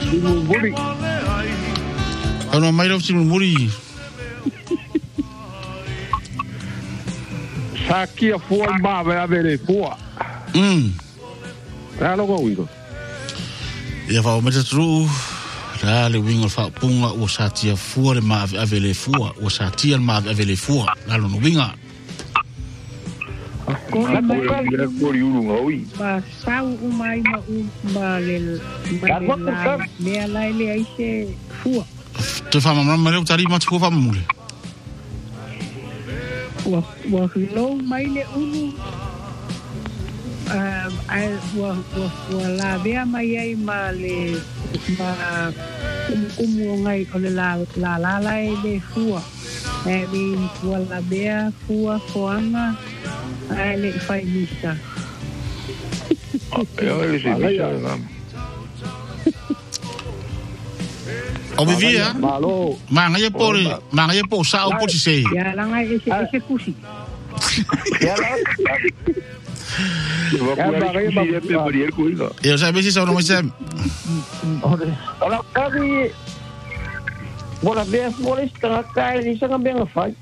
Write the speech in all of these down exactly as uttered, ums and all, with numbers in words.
Muri. Ano mai rau simu muri. Sakia fua ma va avere fua. Mm. Ralo go wingo. Ia fa o meta tru. Ra le wingo fa punga o satia fua le ma avele fua o satia ma avele fua. Lalo no winga. Ko Na mai ko kori uru ngoi. ba sau umai ma u ba le ma le la le ai se fua. Te fa mamma ma le tari ma tko fa mule. Wa wa lo mai le ulu. Ah ai wa wa wa la vea mai ai ma le ma um um ngai o le la la la la le fua. E mi wa la vea fua foanga. Ai le fai misa. Eu ele se misa na. O vivia. Malo. Ma ngai po ma ngai po sa o po se. Ya la ngai ese ese kusi. Ya la. Eu vou por aí para ir para ir com ele. Eu já vi isso no mais. Ora, kami bola bes bola setengah kai ni sangat bem fai.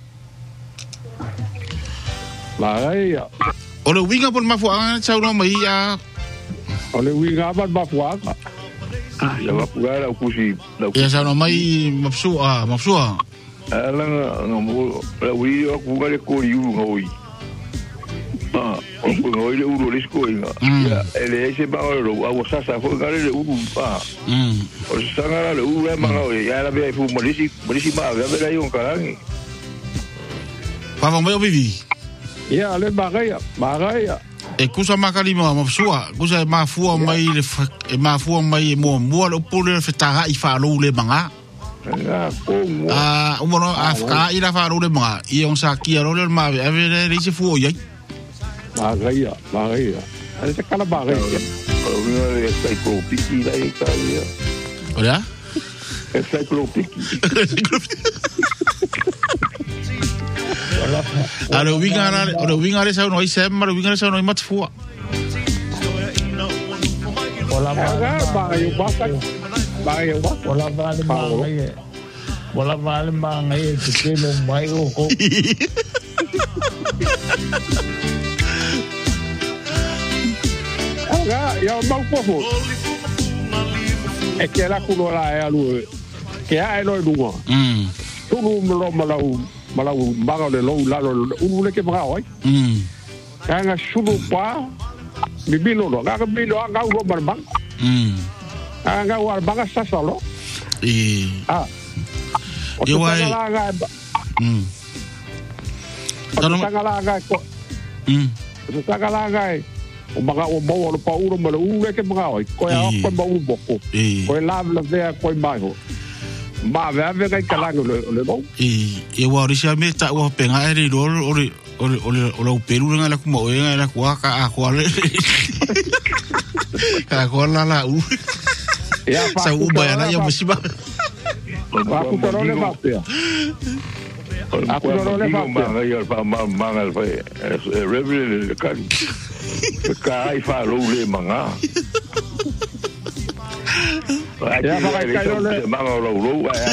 Lai. O le winga por ma fuanga chau no mai a. O le winga ba ba fuanga. Ah, ya va pugar au kusi. Ya chau no mai mapsua, mapsua. Ela no mo la wi o pugar le ko yu ngoi. Ah, o ko ngoi le uru le sko inga. Ya, ele ese ba o o sa sa fo gare le uru pa. Mm. O sanga le uru ma o ya la be fu mo lisi mo lisi ma ya be la yo karangi. Pa va mo vivi. Ya, le bagaya, bagaya. E kusa makali mo mapsua, kusa ma fua mai le e ma fua mai mo mo le pole le fetara I fa lo le manga. Nga ko mo. Ah, o mo afka I la fa lo le manga. I on sa ki ro le ma e ve le se fu ye. Bagaya, bagaya. Ada se kala bagaya. Kalau ni le sai ko piki la e kai. Ola? E sai ko piki. Alo winga ala, alo winga ala sa no I sem, alo winga ala sa no I mat fu. Bola bagaya basta. Bagaya basta. bola vale mai. Bola vale mai ke te no mai o ko. Aga, ya mau popo. E que la kuno la e alu. Que ai no dungo. Mm. Tu no malau malau maga le lo la lo unu le ke maga oi. Mm. Kanga sulu pa. Bibilo no, ga bibilo ga ro barbang. Mm. Ga war baga sasalo. E Ah. Eu ai. Mm. Tano la ga ko. Mm. Su taga la ga. O maga o mo o pa uro mo unu le ke maga oi. Ko ya ko mo u boko. Ko la la ve ko mai ho. Ma ve ave ga kala le le no. E e wa ri xa me ta wa penga e ri ro o ri o ri o ri o lo peru nga la ku mo e nga la ku ka a ko le. Ka ko la la u. Ya sa u ba na ya musiba. Aku toro le va pe. Aku toro le va pe. Ma ya pa ma ma al fa e revele le kan. Ka ai fa lo le manga. Ya fa ka yo le manga lo lo ya.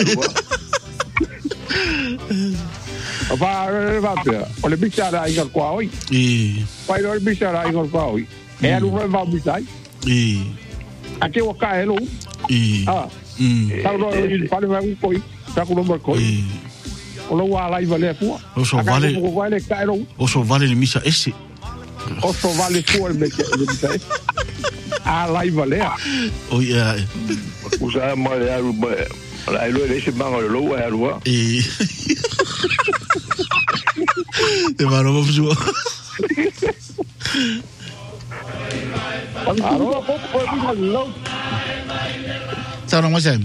Va va pe. O le bichara ai ko oi. E Pai lo bichara ai ko oi. E alu va bisai. E Ake o ka elo. E Ah. Mm. Tau ro pale va un koi. Ta ku no mo koi. O lo wa lai vale fu. O so vale. O vale ka elo. O so vale ni misa esse. O so vale fu el me me a lai vale. O ia. Usa ma le alu la elo le se manga lo wa alu. E Te va no fu. Aro ko ko ni lo. Sa no mas em.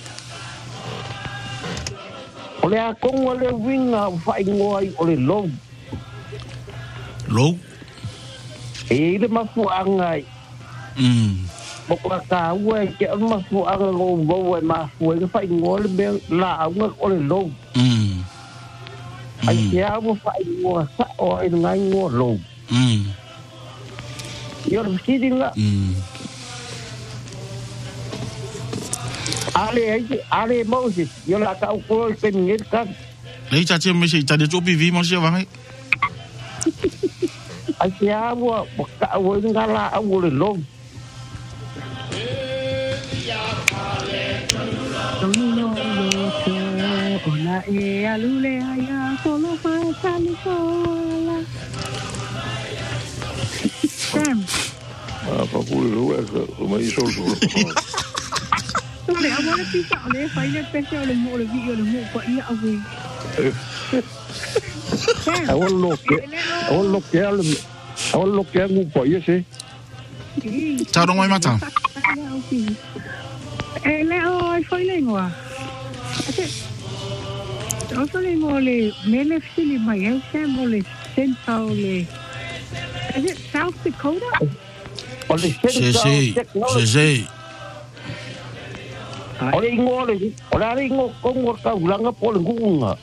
Ole a kong ole winga fai ngoi ole lo. Lo. E le mafu angai. Mm. Bokra ka we ke mafu anga go go we mafu e fai ngoi be la anga ole lo. Mm. Ai ke a mo fai ngoi sa o e ngai ngoi lo. Mm. Yo ro kidinga. Mm. Ale ale Moses, yo la ka ko pe ngir ka. Nei ta te me se ta de topi vi mo se va. Ai ya wa ka wo ngala a wo le long. Tonino loto ona e alule aya solo fa salisola. Sam. Ah, pa pure lo è, ma io solo solo. Ole a mole pisa ole fa ile pese ole mo ole video ole mo pa ia awi. A wo lo che, a wo lo che al, a wo lo che mo pa ia se. Ciao don mai mata. E le o foi lengua. O so lengua le mele fili mai e se mole senta ole. Is it South Dakota? Ole Se se, se se. Ole ngole, ole ari ngo kongo ka ulanga pole ngunga.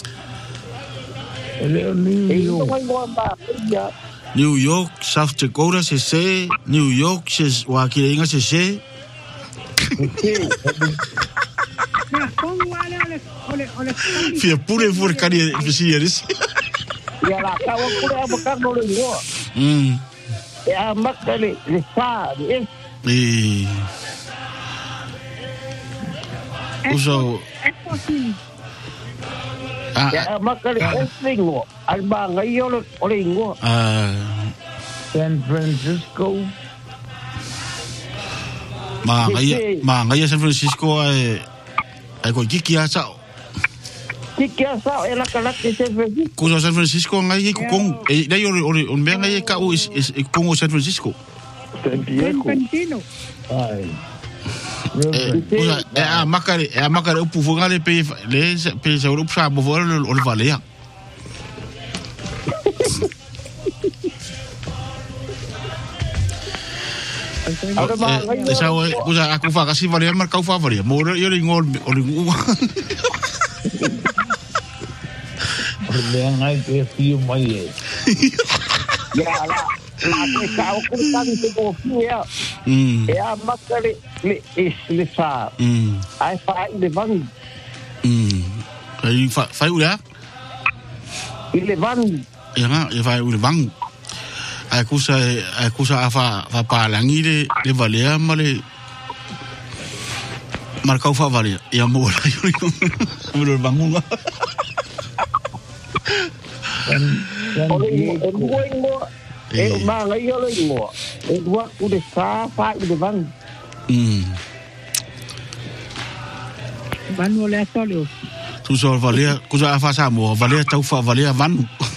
Ele ni yo. New York, South Dakota, se se, New York, se wa ki inga se se. Fia pure voor kan je versieris. Ya la ka wa pure abo ka no le ngo. Mm. Ya makale le fa, eh. Eh. Uso. Ah. Ya makale eslingo. Alba ngai ole ole ngo. Ah. San Francisco. Ma ngai ma ngai San Francisco ai ai ko kiki a sao. Kiki a sao ela kala ke San Francisco. Ko San Francisco ngai ko kong e dai ore ore on ben ngai ka o is is kong San Francisco. San Diego. Ai. Usa e a makare e a makare o pufu ngale pe le pe sa o psa bo vo o le valea. Esa o usa aku fa kasi valea mar kau fa valea. Mo yo le ngol o le ngu. Le ngai ke fio mai e. Ya la la ke ka o ku ta ni ko fio. Mm. E a makare le is le fa. Mm. Ai fa le van. Mm. Ai fa fa ula. Le van. Ya nga e fa ula bang. Ai kusa ai kusa fa fa pa langi le le valea male. Mar kau fa valea. Ya mo la yo ko. Mo le bangunga. Ole ngo ngo e ma ngai ole ngo e dua ku de sa fa de van. Mm. Van ole solo. Tu so valea kusa fa sa mo valea tau fa valea van.